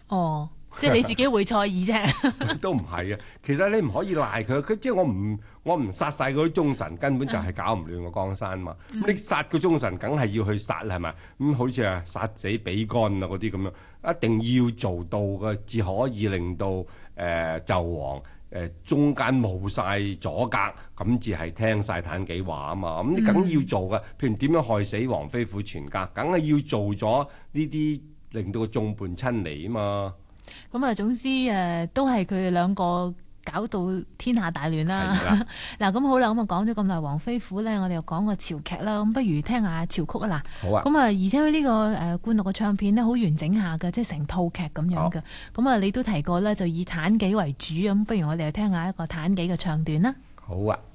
哦，即係你自己會錯意啫。 都唔係啊。其實你唔可以賴佢，即係我唔殺晒嗰啲忠臣，根本就係搞唔亂個江山嘛。咁你殺個忠臣，梗係要去殺係咪？咁好似啊殺死比干啊嗰啲咁樣，一定要做到嘅，至可以令到紂王中間冇晒阻隔，咁至係聽晒妲己話啊嘛。咁你梗要做嘅，譬如點樣害死王妃父全家，梗係要做咗呢啲，令到個眾叛親離啊嘛。 咁啊，總之都係佢哋兩個搞到天下大亂啦。嗱，咁好啦，咁啊講咗咁耐王妃虎咧，我哋又講個潮劇啦。咁不如聽下潮曲啊嗱。 好啊。 咁啊，而且佢呢個灌錄嘅唱片咧，好完整下嘅，即係成套劇咁樣嘅。咁啊，你都提過咧，就以妲己為主咁，不如我哋就聽下一個妲己嘅唱段啦。 好啊。